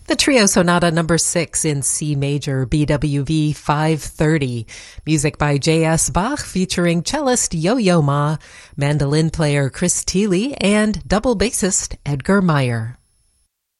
The Trio Sonata number 6 in C major, BWV 530. Music by J.S. Bach featuring cellist Yo-Yo Ma, mandolin player Chris Thile, and double bassist Edgar Meyer.